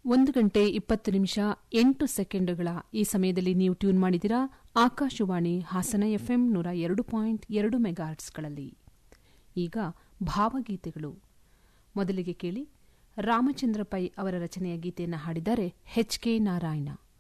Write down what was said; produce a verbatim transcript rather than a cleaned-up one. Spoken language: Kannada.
ಒಂದು ಗಂಟೆ ಇಪ್ಪತ್ತು ನಿಮಿಷ ಎಂಟು ಸೆಕೆಂಡುಗಳ ಈ ಸಮಯದಲ್ಲಿ ನೀವು ಟ್ಯೂನ್ ಮಾಡಿದಿರಾ ಆಕಾಶವಾಣಿ ಹಾಸನ ಎಫ್ಎಂ ನೂರ ಎರಡು ಪಾಯಿಂಟ್ ಎರಡು ಮೆಗಾಹರ್ಟ್ಸ್ಗಳಲ್ಲಿ. ಈಗ ಭಾವಗೀತೆಗಳು. ಮೊದಲಿಗೆ ಕೇಳಿ ರಾಮಚಂದ್ರ ಪೈ ಅವರ ರಚನೆಯ ಗೀತೆಯನ್ನು ಹಾಡಿದ್ದಾರೆ ಎಚ್ ಕೆ ನಾರಾಯಣ.